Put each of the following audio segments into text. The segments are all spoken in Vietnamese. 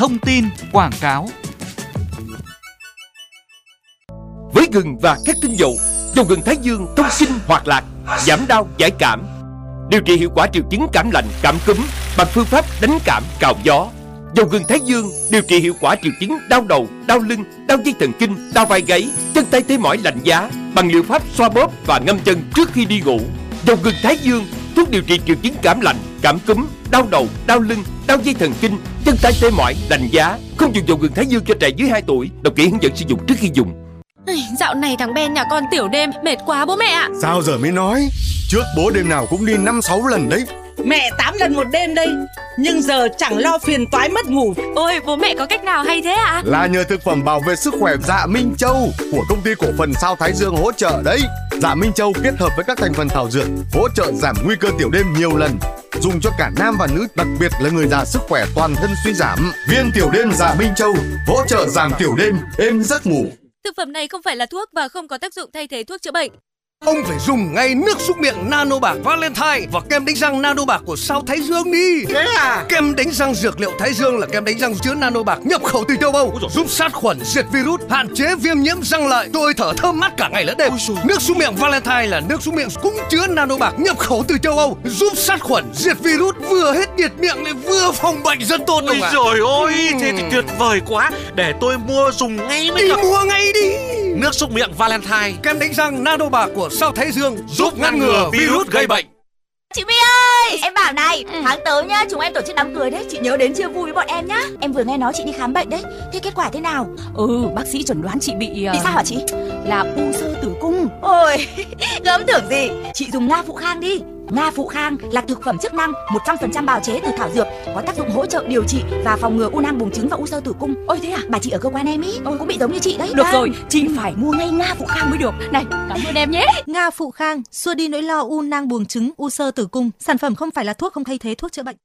thông tin, quảng cáo. Với gừng và các tinh dầu, dầu gừng Thái Dương thông sinh hoạt lạc, giảm đau giải cảm, điều trị hiệu quả triệu chứng cảm lạnh, cảm cúm bằng phương pháp đánh cảm cào gió. Dầu gừng Thái Dương điều trị hiệu quả triệu chứng đau đầu, đau lưng, đau dây thần kinh, đau vai gáy, chân tay tê mỏi lạnh giá bằng liệu pháp xoa bóp và ngâm chân trước khi đi ngủ. Dầu gừng Thái Dương thuốc điều trị triệu chứng cảm lạnh, cảm cúm, đau đầu, đau lưng, đau dây thần kinh, chân tay tê mỏi, lạnh giá. Không dùng dầu gừng Thái Dương cho trẻ dưới 2 tuổi. Đọc kỹ hướng dẫn sử dụng trước khi dùng. Dạo này thằng Ben nhà con tiểu đêm mệt quá bố mẹ ạ. Sao giờ mới nói? Trước bố đêm nào cũng đi 5-6 lần đấy. Mẹ 8 lần một đêm đây. Nhưng giờ chẳng lo phiền toái mất ngủ. Ôi bố mẹ có cách nào hay thế ạ? Là nhờ thực phẩm bảo vệ sức khỏe Dạ Minh Châu của công ty cổ phần Sao Thái Dương hỗ trợ đấy. Dạ Minh Châu kết hợp với các thành phần thảo dược hỗ trợ giảm nguy cơ tiểu đêm nhiều lần, dùng cho cả nam và nữ, đặc biệt là người già sức khỏe toàn thân suy giảm. Viên tiểu đêm Dạ Minh Châu hỗ trợ giảm tiểu đêm, êm giấc ngủ. Thực phẩm này không phải là thuốc và không có tác dụng thay thế thuốc chữa bệnh. Ông phải dùng ngay nước súc miệng Nano Bạc Valentine và kem đánh răng Nano Bạc của Sao Thái Dương đi. Thế à? Kem đánh răng dược liệu Thái Dương là kem đánh răng chứa Nano Bạc nhập khẩu từ châu Âu, giúp sát khuẩn, diệt virus, hạn chế viêm nhiễm răng lợi, tôi thở thơm mát cả ngày lẫn đêm. Nước súc miệng Valentine là nước súc miệng cũng chứa Nano Bạc nhập khẩu từ châu Âu, giúp sát khuẩn, diệt virus, vừa hết nhiệt miệng lại vừa phòng bệnh rất tốt. Ôi trời ơi, thế thì tuyệt vời quá. Để tôi mua dùng ngay mới được. Mua ngay đi. Nước súc miệng Valentine, kem đánh răng Nano Bạc của Sao Thái Dương giúp ngăn ngừa virus gây bệnh. Chị My ơi, em bảo này, tháng tới nhá, chúng em tổ chức đám cưới đấy, chị nhớ đến chia vui với bọn em nhá. Em vừa nghe nói chị đi khám bệnh đấy, thế kết quả thế nào? Bác sĩ chẩn đoán chị bị sao hả chị? Là u xơ tử cung. Ôi, gớm tưởng gì, chị dùng Nga Phụ Khang đi. Nga Phụ Khang là thực phẩm chức năng 100% bào chế từ thảo dược, có tác dụng hỗ trợ điều trị và phòng ngừa u nang buồng trứng và u xơ tử cung. Ôi thế à? Bà chị ở cơ quan em ý, cũng bị giống như chị đấy. Được rồi, chị phải mua ngay Nga Phụ Khang mới được. Này, cảm ơn em nhé. Nga Phụ Khang xua đi nỗi lo u nang buồng trứng, u xơ tử cung. Sản phẩm không phải là thuốc, không thay thế thuốc chữa bệnh.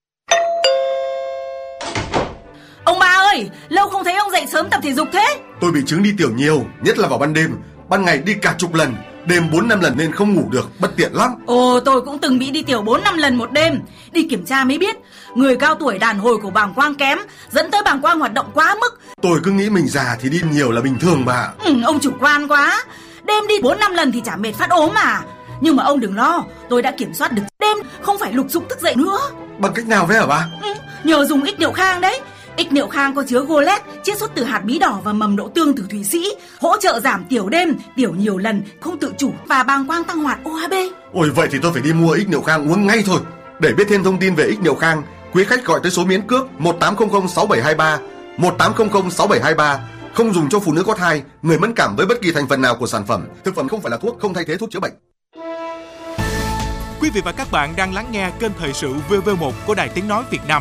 Ông ba ơi, lâu không thấy ông dậy sớm tập thể dục thế. Tôi bị chứng đi tiểu nhiều, nhất là vào ban đêm. Ban ngày đi cả chục lần, đêm 4-5 lần nên không ngủ được, bất tiện lắm. Tôi cũng từng bị đi tiểu 4-5 lần một đêm. Đi kiểm tra mới biết, người cao tuổi đàn hồi của bàng quang kém, dẫn tới bàng quang hoạt động quá mức. Tôi cứ nghĩ mình già thì đi nhiều là bình thường mà. Ông chủ quan quá. Đêm đi 4-5 lần thì chả mệt phát ốm mà. Nhưng mà ông đừng lo, tôi đã kiểm soát được đêm không phải lục dục thức dậy nữa. Bằng cách nào vậy hả bà? Nhờ dùng ích niệu khang đấy. Ích niệu khang có chứa golet, chiết xuất từ hạt bí đỏ và mầm đậu tương từ Thụy Sĩ, hỗ trợ giảm tiểu đêm, tiểu nhiều lần, không tự chủ và bàng quang tăng hoạt OHB. Ôi vậy thì tôi phải đi mua ích niệu khang uống ngay thôi. Để biết thêm thông tin về ích niệu khang, quý khách gọi tới số miễn cước 1800 6723, 1800 6723. Không dùng cho phụ nữ có thai, người mẫn cảm với bất kỳ thành phần nào của sản phẩm. Thực phẩm không phải là thuốc, không thay thế thuốc chữa bệnh. Quý vị và các bạn đang lắng nghe kênh thời sự VV1 của Đài Tiếng nói Việt Nam.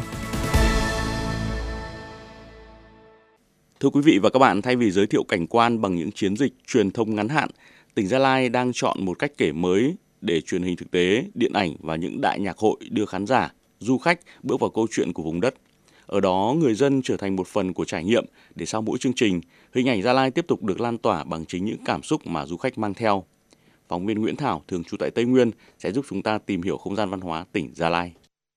Thưa quý vị và các bạn, thay vì giới thiệu cảnh quan bằng những chiến dịch truyền thông ngắn hạn, tỉnh Gia Lai đang chọn một cách kể mới để truyền hình thực tế, điện ảnh và những đại nhạc hội đưa khán giả, du khách bước vào câu chuyện của vùng đất. Ở đó, người dân trở thành một phần của trải nghiệm để sau mỗi chương trình, hình ảnh Gia Lai tiếp tục được lan tỏa bằng chính những cảm xúc mà du khách mang theo. Phóng viên Nguyễn Thảo, thường trú tại Tây Nguyên, sẽ giúp chúng ta tìm hiểu không gian văn hóa tỉnh Gia Lai.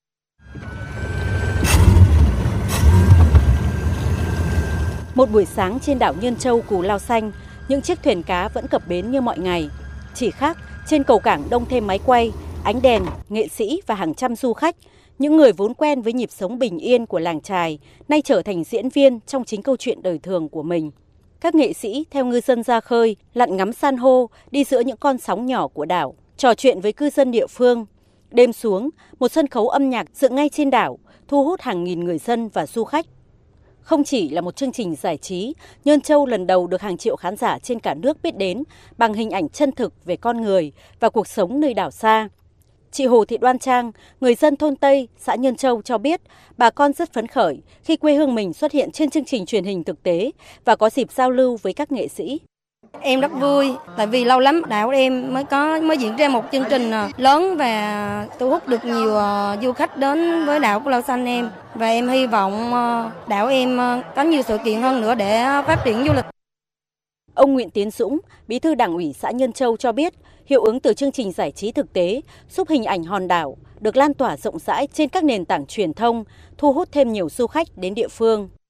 Một buổi sáng trên đảo Nhân Châu, Cù Lao Xanh, những chiếc thuyền cá vẫn cập bến như mọi ngày. Chỉ khác, trên cầu cảng đông thêm máy quay, ánh đèn, nghệ sĩ và hàng trăm du khách, những người vốn quen với nhịp sống bình yên của làng chài, nay trở thành diễn viên trong chính câu chuyện đời thường của mình. Các nghệ sĩ theo ngư dân ra khơi, lặn ngắm san hô, đi giữa những con sóng nhỏ của đảo, trò chuyện với cư dân địa phương. Đêm xuống, một sân khấu âm nhạc dựng ngay trên đảo, thu hút hàng nghìn người dân và du khách. Không chỉ là một chương trình giải trí, Nhân Châu lần đầu được hàng triệu khán giả trên cả nước biết đến bằng hình ảnh chân thực về con người và cuộc sống nơi đảo xa. Chị Hồ Thị Đoan Trang, người dân thôn Tây, xã Nhân Châu cho biết bà con rất phấn khởi khi quê hương mình xuất hiện trên chương trình truyền hình thực tế và có dịp giao lưu với các nghệ sĩ. Em rất vui, tại vì lâu lắm đảo em mới diễn ra một chương trình lớn và thu hút được nhiều du khách đến với đảo Cù Lao Xanh em. Và em hy vọng đảo em có nhiều sự kiện hơn nữa để phát triển du lịch. Ông Nguyễn Tiến Dũng, Bí thư Đảng ủy xã Nhân Châu cho biết, hiệu ứng từ chương trình giải trí thực tế giúp hình ảnh hòn đảo được lan tỏa rộng rãi trên các nền tảng truyền thông, thu hút thêm nhiều du khách đến địa phương.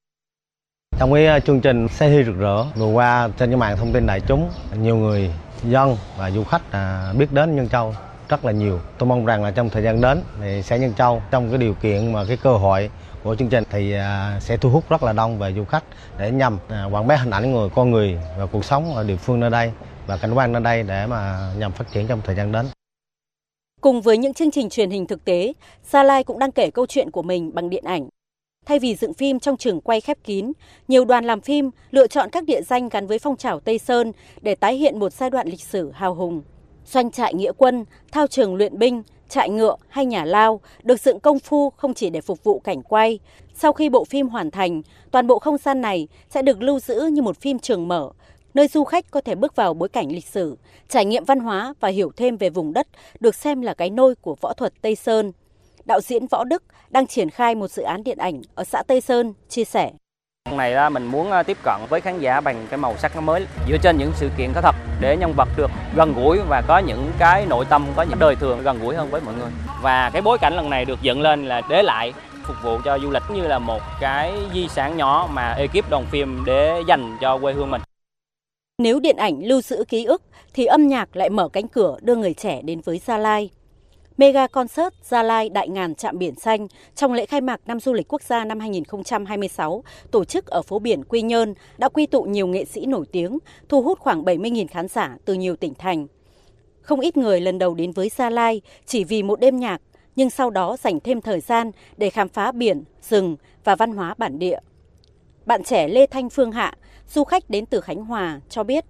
Trong cái chương trình Xe thi rực rỡ vừa qua trên cái mạng thông tin đại chúng, nhiều người dân và du khách biết đến Nhân Châu rất là nhiều. Tôi mong rằng là trong thời gian đến thì xã Nhân Châu trong cái điều kiện mà cái cơ hội của chương trình thì sẽ thu hút rất là đông về du khách để nhằm quảng bá hình ảnh con người và cuộc sống ở địa phương nơi đây và cảnh quan nơi đây để mà nhằm phát triển trong thời gian đến. Cùng với những chương trình truyền hình thực tế, Gia Lai cũng đang kể câu chuyện của mình bằng điện ảnh. Thay vì dựng phim trong trường quay khép kín, nhiều đoàn làm phim lựa chọn các địa danh gắn với phong trào Tây Sơn để tái hiện một giai đoạn lịch sử hào hùng. Doanh trại nghĩa quân, thao trường luyện binh, trại ngựa hay nhà lao được dựng công phu không chỉ để phục vụ cảnh quay. Sau khi bộ phim hoàn thành, toàn bộ không gian này sẽ được lưu giữ như một phim trường mở, nơi du khách có thể bước vào bối cảnh lịch sử, trải nghiệm văn hóa và hiểu thêm về vùng đất được xem là cái nôi của võ thuật Tây Sơn. Đạo diễn Võ Đức đang triển khai một dự án điện ảnh ở xã Tây Sơn, chia sẻ. Lần này là mình muốn tiếp cận với khán giả bằng cái màu sắc mới, dựa trên những sự kiện có thật để nhân vật được gần gũi và có những cái nội tâm, có những đời thường gần gũi hơn với mọi người. Và cái bối cảnh lần này được dựng lên là để lại phục vụ cho du lịch như là một cái di sản nhỏ mà ekip đoàn phim để dành cho quê hương mình. Nếu điện ảnh lưu giữ ký ức thì âm nhạc lại mở cánh cửa đưa người trẻ đến với Gia Lai. Mega Concert Gia Lai Đại Ngàn Trạm Biển Xanh trong lễ khai mạc năm du lịch quốc gia năm 2026 tổ chức ở phố biển Quy Nhơn đã quy tụ nhiều nghệ sĩ nổi tiếng, thu hút khoảng 70.000 khán giả từ nhiều tỉnh thành. Không ít người lần đầu đến với Gia Lai chỉ vì một đêm nhạc, nhưng sau đó dành thêm thời gian để khám phá biển, rừng và văn hóa bản địa. Bạn trẻ Lê Thanh Phương Hạ, du khách đến từ Khánh Hòa, cho biết.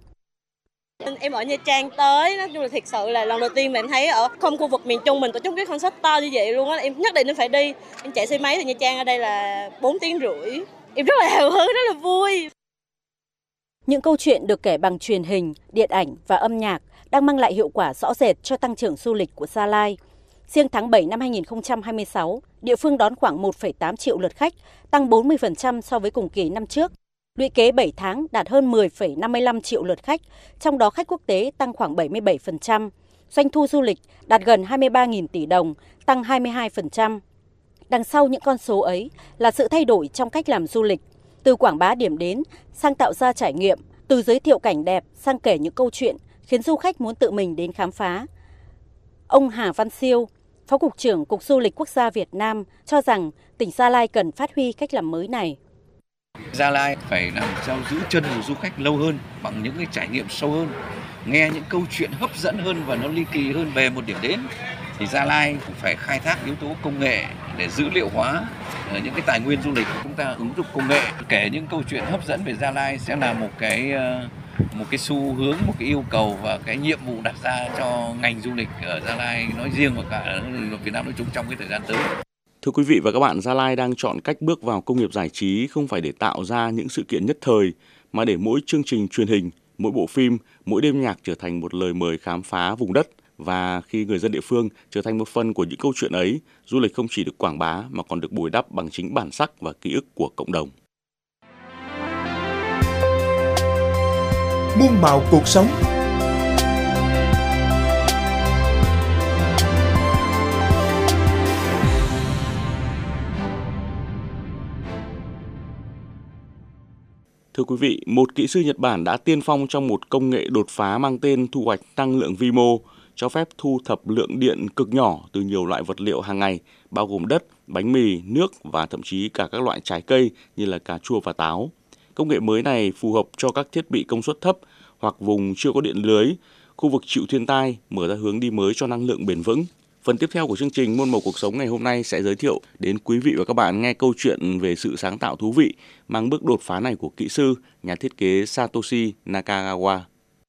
Em ở Nha Trang tới, nói chung là thật sự là lần đầu tiên mà em thấy ở không khu vực miền Trung mình tổ chức cái concert to như vậy luôn á, em nhất định phải đi. Em chạy xe máy từ Nha Trang ở đây là 4 tiếng rưỡi. Em rất là hào hứng, rất là vui. Những câu chuyện được kể bằng truyền hình, điện ảnh và âm nhạc đang mang lại hiệu quả rõ rệt cho tăng trưởng du lịch của Gia Lai. Riêng tháng 7 năm 2026, địa phương đón khoảng 1,8 triệu lượt khách, tăng 40% so với cùng kỳ năm trước. Lũy kế 7 tháng đạt hơn 10,55 triệu lượt khách, trong đó khách quốc tế tăng khoảng 77%. Doanh thu du lịch đạt gần 23.000 tỷ đồng, tăng 22%. Đằng sau những con số ấy là sự thay đổi trong cách làm du lịch, từ quảng bá điểm đến sang tạo ra trải nghiệm, từ giới thiệu cảnh đẹp sang kể những câu chuyện khiến du khách muốn tự mình đến khám phá. Ông Hà Văn Siêu, Phó Cục trưởng Cục Du lịch Quốc gia Việt Nam cho rằng tỉnh Gia Lai cần phát huy cách làm mới này. Gia Lai phải làm sao giữ chân của du khách lâu hơn bằng những cái trải nghiệm sâu hơn, nghe những câu chuyện hấp dẫn hơn và nó ly kỳ hơn về một điểm đến. Thì Gia Lai cũng phải khai thác yếu tố công nghệ để dữ liệu hóa những cái tài nguyên du lịch. Chúng ta ứng dụng công nghệ, kể những câu chuyện hấp dẫn về Gia Lai sẽ là một cái xu hướng, một cái yêu cầu và cái nhiệm vụ đặt ra cho ngành du lịch ở Gia Lai nói riêng và cả ở Việt Nam nói chung trong cái thời gian tới. Thưa quý vị và các bạn, Gia Lai đang chọn cách bước vào công nghiệp giải trí không phải để tạo ra những sự kiện nhất thời, mà để mỗi chương trình truyền hình, mỗi bộ phim, mỗi đêm nhạc trở thành một lời mời khám phá vùng đất. Và khi người dân địa phương trở thành một phần của những câu chuyện ấy, du lịch không chỉ được quảng bá mà còn được bồi đắp bằng chính bản sắc và ký ức của cộng đồng. Muôn màu cuộc sống. Thưa quý vị, một kỹ sư Nhật Bản đã tiên phong trong một công nghệ đột phá mang tên thu hoạch năng lượng vi mô, cho phép thu thập lượng điện cực nhỏ từ nhiều loại vật liệu hàng ngày, bao gồm đất, bánh mì, nước và thậm chí cả các loại trái cây như là cà chua và táo. Công nghệ mới này phù hợp cho các thiết bị công suất thấp hoặc vùng chưa có điện lưới, khu vực chịu thiên tai, mở ra hướng đi mới cho năng lượng bền vững. Phần tiếp theo của chương trình Muôn màu cuộc sống ngày hôm nay sẽ giới thiệu đến quý vị và các bạn nghe câu chuyện về sự sáng tạo thú vị mang bước đột phá này của kỹ sư, nhà thiết kế Satoshi Nakagawa.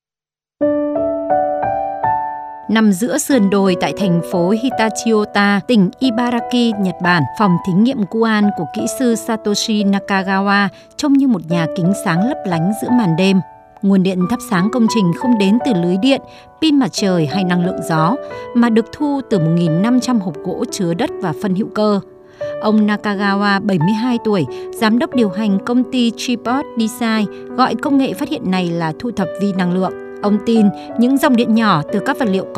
Nằm giữa sườn đồi tại thành phố Hitachiota, tỉnh Ibaraki, Nhật Bản, phòng thí nghiệm Kuan của kỹ sư Satoshi Nakagawa trông như một nhà kính sáng lấp lánh giữa màn đêm. Nguồn điện thắp sáng công trình không đến từ lưới điện, pin mặt trời hay năng lượng gió, mà được thu từ 1.500 hộp gỗ chứa đất và phân hữu cơ. Ông Nakagawa, 72 tuổi, giám đốc điều hành công ty Tripod Design, gọi công nghệ phát hiện này là thu thập vi năng lượng. Ông tin những dòng điện nhỏ từ các vật liệu có